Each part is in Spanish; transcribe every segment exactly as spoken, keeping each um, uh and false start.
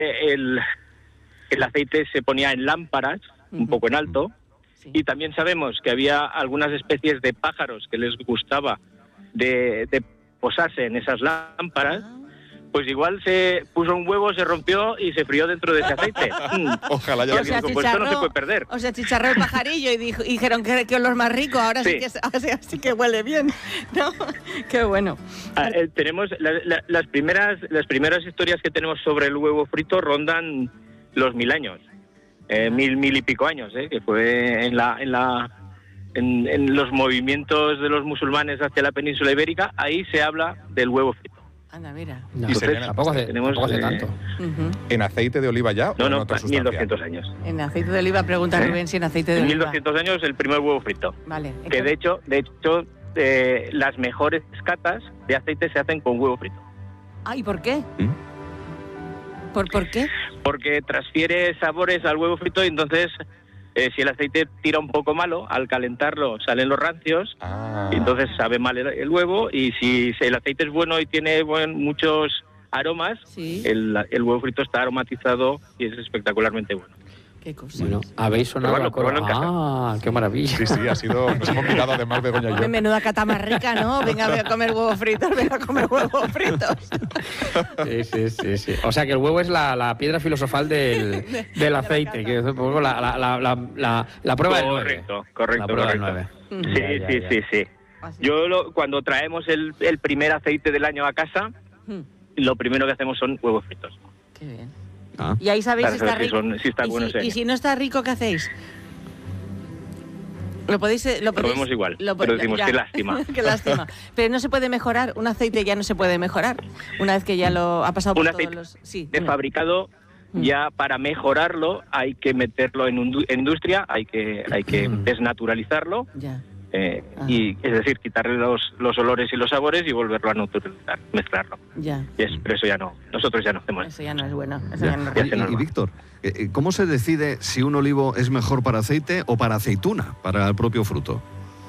el, el aceite se ponía en lámparas, uh-huh. un poco en alto, sí. y también sabemos que había algunas especies de pájaros que les gustaba de, de posarse en esas lámparas. Uh-huh. Pues igual se puso un huevo, se rompió y se frió dentro de ese aceite. Ojalá ya lo digo, pues esto no se puede perder. O sea, chicharró el pajarillo y, dijo, y dijeron que, que olor más rico, ahora sí, sí que ahora sí que huele bien, ¿no? Qué bueno. Ah, eh, tenemos la, la, las primeras las primeras historias que tenemos sobre el huevo frito rondan los mil años, eh, ah. mil mil y pico años, eh, que fue en la en la en, en los movimientos de los musulmanes hacia la península ibérica. Ahí se habla del huevo frito. Anda, mira. No, Entonces, tampoco hace, tenemos, tampoco hace tanto. Eh, uh-huh. ¿En aceite de oliva ya no, o en no, otra sustancia? mil doscientos años. En aceite de oliva, pregunta ¿Eh? Rubén si en aceite de en oliva. mil doscientos años el primer huevo frito. Vale. Que entonces... de hecho, de hecho eh, las mejores catas de aceite se hacen con huevo frito. Ah, ¿y por qué? ¿Mm? ¿Por, ¿Por qué? Porque transfiere sabores al huevo frito y entonces... Eh, si el aceite tira un poco malo, al calentarlo salen los rancios, ah. y entonces sabe mal el, el huevo, y si, si el aceite es bueno y tiene buen, muchos aromas, ¿sí? el, el huevo frito está aromatizado y es espectacularmente bueno. Qué cosa. Bueno, habéis sonado bueno, la coro. Ah, qué maravilla. Sí, sí, ha sido, nos hemos mirado además Begoña y yo. Menuda cata más rica, ¿no? Venga, voy a comer huevos fritos, venga a comer huevos fritos. Sí, sí, sí, sí. O sea que el huevo es la, la piedra filosofal del, del aceite, que es un poco la, la, la, la, la, la prueba del nueve. Correcto, correcto, la prueba correcto. Del nueve. Sí, ya, ya, sí, ya. sí, sí. Así. Yo lo, cuando traemos el, el primer aceite del año a casa, hmm. lo primero que hacemos son huevos fritos. Qué bien. Ah. Y ahí sabéis si está rico. Si, son, si está ¿Y, bueno si, y si no está rico, ¿qué hacéis? Lo podéis... Lo, podéis, lo vemos igual, lo, pero decimos, ya. qué lástima. Qué lástima. Pero no se puede mejorar, un aceite ya no se puede mejorar, una vez que ya lo ha pasado por un todos los... Sí, de bueno. fabricado, mm. ya para mejorarlo hay que meterlo en, un, en industria, hay que, hay que mm. desnaturalizarlo. Ya. Eh, y es decir, quitarle los, los olores y los sabores y volverlo a naturalizar, mezclarlo. Ya. Y es, pero eso ya no, nosotros ya no hacemos. Eso ya no es bueno. Eso ya. Ya no es y, y Víctor, ¿cómo se decide si un olivo es mejor para aceite o para aceituna, para el propio fruto?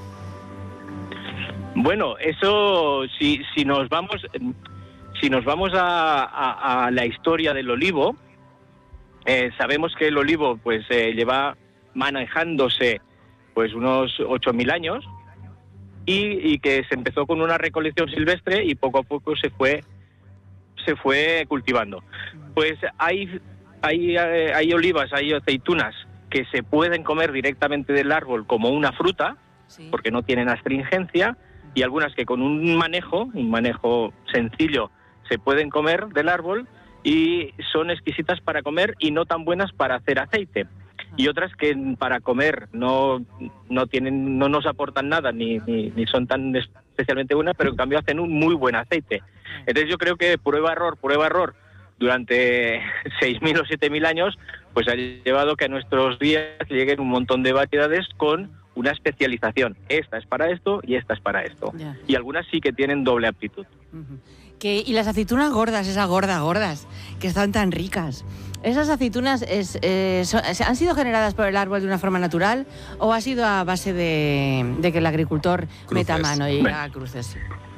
Bueno, eso si, si nos vamos si nos vamos a, a, a la historia del olivo, eh, sabemos que el olivo pues eh, lleva manejándose pues unos ocho mil años y, y que se empezó con una recolección silvestre y poco a poco se fue se fue cultivando. Pues hay hay hay olivas, hay aceitunas que se pueden comer directamente del árbol como una fruta, sí. porque no tienen astringencia, y algunas que con un manejo, un manejo sencillo, se pueden comer del árbol y son exquisitas para comer y no tan buenas para hacer aceite. Y otras que para comer no no tienen no nos aportan nada ni, ni, ni son tan especialmente buenas, pero en cambio hacen un muy buen aceite. Entonces yo creo que prueba error, prueba error durante seis mil o siete mil años, pues ha llevado que a nuestros días lleguen un montón de variedades con una especialización. Esta es para esto y esta es para esto. Yeah. Y algunas sí que tienen doble aptitud. Uh-huh. Que, y las aceitunas gordas, esas gordas, gordas, que están tan ricas. ¿Esas aceitunas es, eh, son, han sido generadas por el árbol de una forma natural o ha sido a base de, de que el agricultor cruces. meta mano y haga cruces?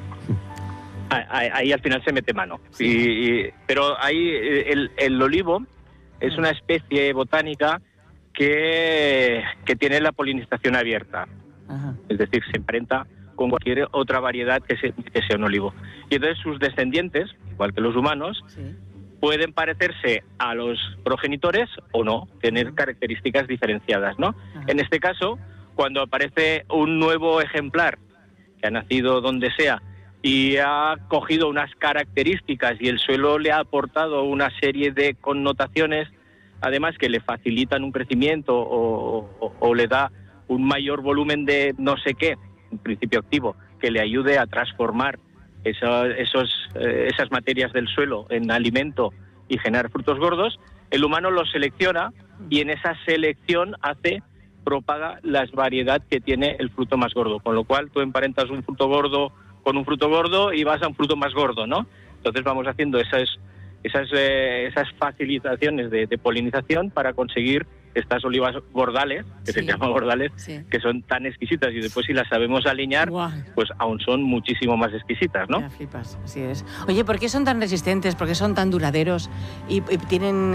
Ahí, ahí al final se mete mano. Sí. Y, y, pero ahí el, el olivo es una especie botánica que, que tiene la polinización abierta. Ajá. Es decir, se emparenta con cualquier otra variedad que, se, que sea un olivo. Y entonces sus descendientes, igual que los humanos, sí. pueden parecerse a los progenitores o no, tener características diferenciadas, ¿no? Ajá. En este caso, cuando aparece un nuevo ejemplar que ha nacido donde sea y ha cogido unas características y el suelo le ha aportado una serie de connotaciones, además que le facilitan un crecimiento o, o, o le da un mayor volumen de no sé qué, un principio activo, que le ayude a transformar esa, esos, eh, esas materias del suelo en alimento y generar frutos gordos, el humano los selecciona y en esa selección hace, propaga la variedad que tiene el fruto más gordo, con lo cual tú emparentas un fruto gordo con un fruto gordo y vas a un fruto más gordo, ¿no? Entonces vamos haciendo esas, esas, eh, esas facilitaciones de, de polinización para conseguir estas olivas bordales, que Sí. se llaman bordales, Sí. que son tan exquisitas y después si las sabemos alinear, Guau. pues aún son muchísimo más exquisitas, ¿no? Ya flipas, así es. Oye, ¿por qué son tan resistentes? ¿Por qué son tan duraderos? Y, y tienen